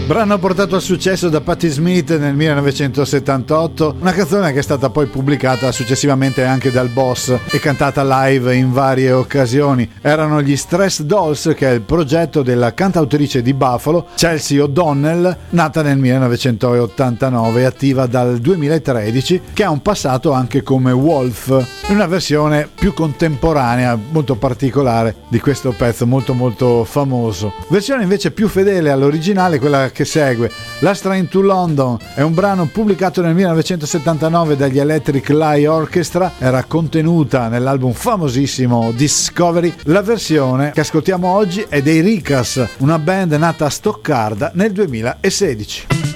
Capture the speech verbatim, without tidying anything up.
Brano portato al successo da Patti Smith nel millenovecentosettantotto, una canzone che è stata poi pubblicata successivamente anche dal Boss e cantata live in varie occasioni. Erano gli Stress Dolls, che è il progetto della cantautrice di Buffalo, Chelsea O'Donnell, nata nel millenovecentottantanove e attiva dal duemilatredici, che ha un passato anche come Wolf, una versione più contemporanea, molto particolare di questo pezzo molto molto famoso. Versione invece più fedele all'originale, quella che segue. Last Train to London è un brano pubblicato nel millenovecentosettantanove dagli Electric Light Orchestra, era contenuta nell'album famosissimo Discovery. La versione che ascoltiamo oggi è dei Ricas, una band nata a Stoccarda nel duemilasedici.